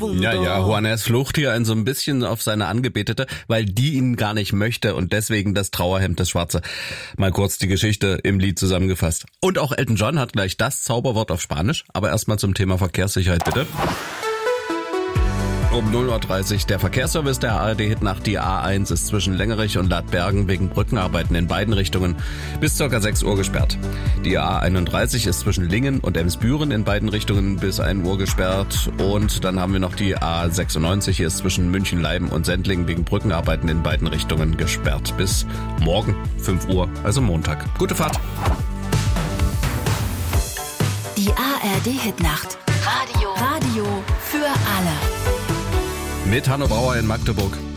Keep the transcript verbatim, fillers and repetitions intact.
Wunder. Ja, ja, Juanes flucht hier ein so ein bisschen auf seine Angebetete, weil die ihn gar nicht möchte und deswegen das Trauerhemd, das Schwarze. Mal kurz die Geschichte im Lied zusammengefasst. Und auch Elton John hat gleich das Zauberwort auf Spanisch, aber erstmal zum Thema Verkehrssicherheit bitte. Um null Uhr dreißig der Verkehrsservice der A R D-Hitnacht. Die A eins ist zwischen Längerich und Ladbergen wegen Brückenarbeiten in beiden Richtungen bis ca. sechs Uhr gesperrt. Die A einunddreißig ist zwischen Lingen und Emsbüren in beiden Richtungen bis ein Uhr gesperrt. Und dann haben wir noch die A sechsundneunzig, hier ist zwischen München-Leiben und Sendling wegen Brückenarbeiten in beiden Richtungen gesperrt bis morgen fünf Uhr, also Montag. Gute Fahrt! Die A R D-Hitnacht. Radio. Radio für alle. Mit Hanno Bauer in Magdeburg.